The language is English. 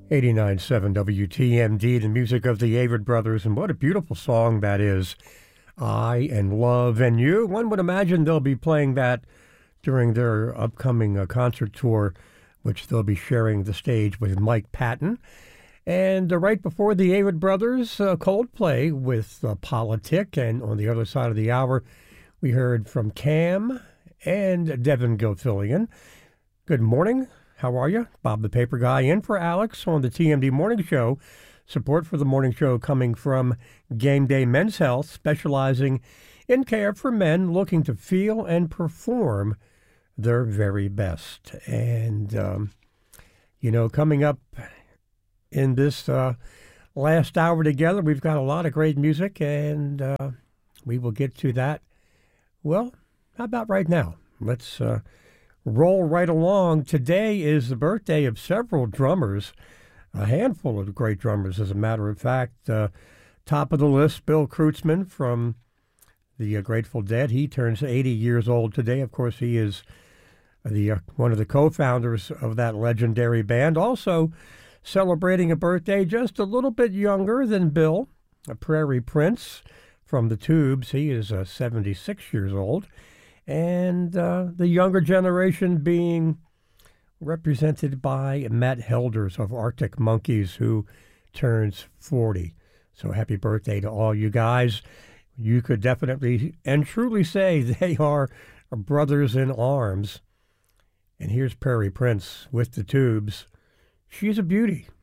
89.7 WTMD, the music of the Avett Brothers, and what a beautiful song that is. I and Love and You. One would imagine they'll be playing that during their upcoming concert tour, which they'll be sharing the stage with Mike Patton. And right before the Avett Brothers, Coldplay with Politic. And on the other side of the hour, we heard from Cam and Devin Gilfillian. Good morning. How are you? Bob the Paper Guy in for Alex on the TMD Morning Show. Support for the morning show coming from Game Day Men's Health, specializing in care for men looking to feel and perform their very best. And, coming up in this last hour together, we've got a lot of great music, and we will get to that. Well, how about right now? Let's roll right along. Today is the birthday of several drummers, a handful of great drummers, as a matter of fact. Top of the list, Bill Kreutzmann from the Grateful Dead. He turns 80 years old today. Of course, he is one of the co-founders of that legendary band. Also celebrating a birthday just a little bit younger than Bill, Prairie Prince from the Tubes. He is 76 years old. And the younger generation being represented by Matt Helders of Arctic Monkeys, who turns 40. So happy birthday to all you guys. You could definitely and truly say they are brothers in arms. And here's Prairie Prince with the Tubes. She's a beauty.